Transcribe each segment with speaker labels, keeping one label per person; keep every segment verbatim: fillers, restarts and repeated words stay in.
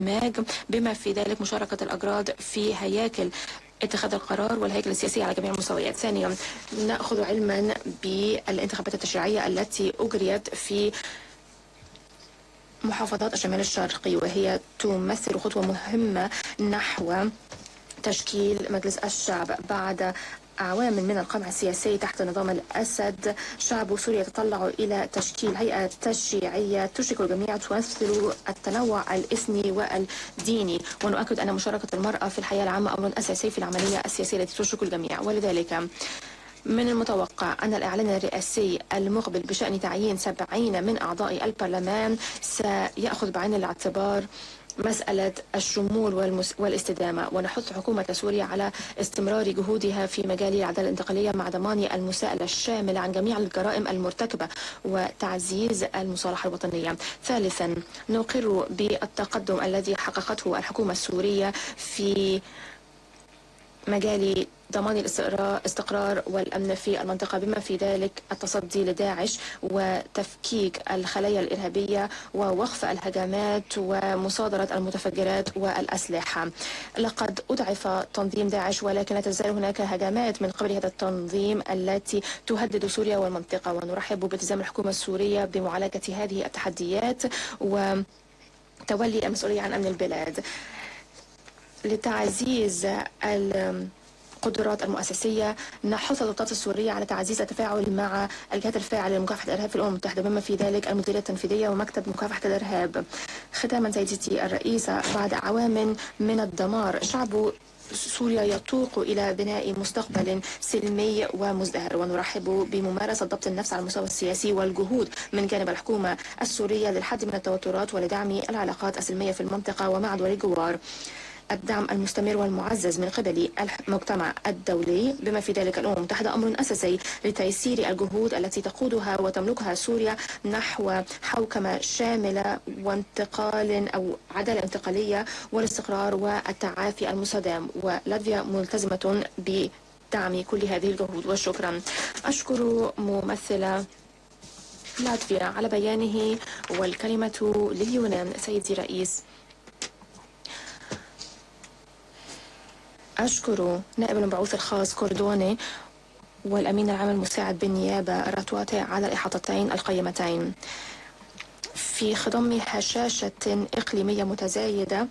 Speaker 1: بما في ذلك مشاركة الأجراد في هياكل اتخاذ القرار والهيكل السياسي على جميع المستويات. ثانيا، نأخذ علما بالانتخابات التشريعية التي أجريت في محافظات الشمال الشرقي، وهي تمثل خطوة مهمة نحو تشكيل مجلس الشعب. بعد أعوام من القمع السياسي تحت نظام الأسد، شعب سوريا يتطلع إلى تشكيل هيئة تشريعية تشرك الجميع، تمثل التنوع الإثني والديني. ونؤكد أن مشاركة المرأة في الحياة العامة أمر أساسي في العملية السياسية التي تشرك الجميع. ولذلك من المتوقع أن الإعلان الرئاسي المقبل بشأن تعيين سبعين من أعضاء البرلمان سيأخذ بعين الاعتبار مسألة الشمول والمس... والاستدامة، ونحث حكومة سوريا على استمرار جهودها في مجال العدالة الانتقالية مع ضمان المساءلة الشاملة عن جميع الجرائم المرتكبة وتعزيز المصالحة الوطنية. ثالثا، نقر بالتقدم الذي حققته الحكومة السورية في مجال ضمان الاستقرار والأمن في المنطقة، بما في ذلك التصدي لداعش وتفكيك الخلايا الإرهابية ووقف الهجمات ومصادرة المتفجرات والأسلحة. لقد أضعف تنظيم داعش، ولكن لا تزال هناك هجمات من قبل هذا التنظيم التي تهدد سوريا والمنطقة، ونرحب بالتزام الحكومة السورية بمعالجة هذه التحديات وتولي المسؤولية عن أمن البلاد. لتعزيز القدرات المؤسسية، نحث السلطات السورية على تعزيز التفاعل مع الجهات الفاعلة لمكافحة الإرهاب في الأمم المتحدة، بما في ذلك المديرية التنفيذية ومكتب مكافحة الإرهاب. ختاما سيدتي الرئيسة، بعد أعوام من الدمار، شعب سوريا يتوق إلى بناء مستقبل سلمي ومزدهر، ونرحب بممارسة ضبط النفس على المستوى السياسي والجهود من جانب الحكومة السورية للحد من التوترات ولدعم العلاقات السلمية في المنطقة ومع دول الجوار. الدعم المستمر والمعزز من قبل المجتمع الدولي بما في ذلك الأمم المتحدة أمر أساسي لتيسير الجهود التي تقودها وتملكها سوريا نحو حوكمة شاملة وانتقال أو عدالة انتقالية والاستقرار والتعافي المستدام، ولاتفيا ملتزمة بدعم كل هذه الجهود. وشكرا. أشكر ممثلة لاتفيا على بيانه، والكلمة لليونان. سيدي رئيس، أشكر نائب المبعوث الخاص كوردوني والأمين العام المساعد بالنيابة راتواتي على الإحاطتين القيمتين. في خضم هشاشة إقليمية متزايدة،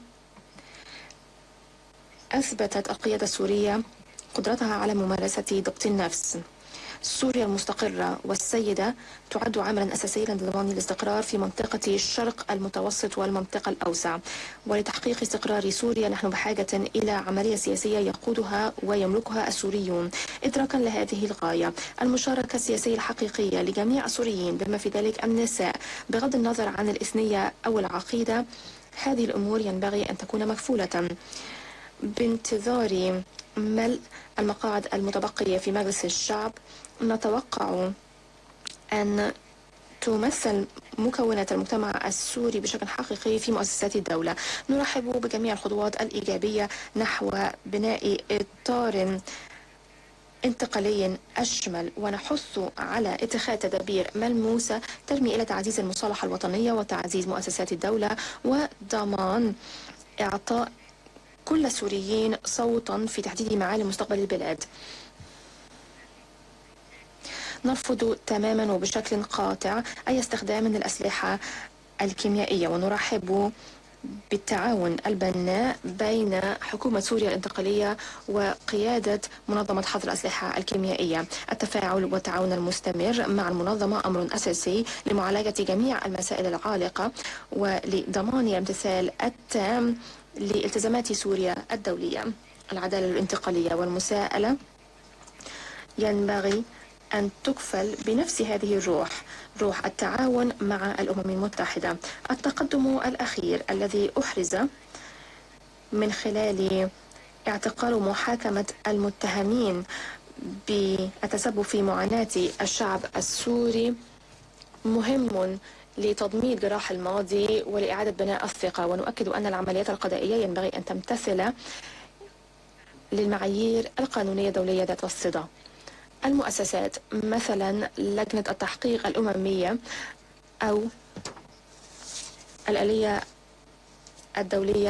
Speaker 1: أثبتت القيادة السورية قدرتها على ممارسة ضبط النفس. سوريا المستقرة والسيدة تعد عاملا أساسيا لضمان الاستقرار في منطقة الشرق المتوسط والمنطقة الأوسع. ولتحقيق استقرار سوريا نحن بحاجة إلى عملية سياسية يقودها ويملكها السوريون. إدراكا لهذه الغاية، المشاركة السياسية الحقيقية لجميع السوريين بما في ذلك النساء، بغض النظر عن الإثنية أو العقيدة، هذه الأمور ينبغي أن تكون مكفولة. بانتظار ملء المقاعد المتبقية في مجلس الشعب، نتوقع أن تمثل مكونات المجتمع السوري بشكل حقيقي في مؤسسات الدولة. نرحب بجميع الخطوات الإيجابية نحو بناء إطار انتقالي أشمل، ونحث على اتخاذ تدابير ملموسة ترمي إلى تعزيز المصالحة الوطنية وتعزيز مؤسسات الدولة وضمان إعطاء كل السوريين صوتا في تحديد معالم مستقبل البلاد. نرفض تماما وبشكل قاطع أي استخدام من الأسلحة الكيميائية، ونرحب بالتعاون البناء بين حكومة سوريا الانتقالية وقيادة منظمة حظر الأسلحة الكيميائية. التفاعل والتعاون المستمر مع المنظمة أمر أساسي لمعالجة جميع المسائل العالقة ولضمان الامتثال التام لالتزامات سوريا الدولية. العدالة الانتقالية والمساءلة ينبغي أن تكفل بنفس هذه الروح، روح التعاون مع الأمم المتحدة. التقدم الأخير الذي أحرز من خلال اعتقال ومحاكمة المتهمين بالتسبب في معاناة الشعب السوري مهم لتضميد جراح الماضي ولإعادة بناء الثقة. ونؤكد أن العمليات القضائية ينبغي أن تمتثل للمعايير القانونية الدولية ذات الصلة. المؤسسات مثلا لجنة التحقيق الأممية أو الآلية الدولية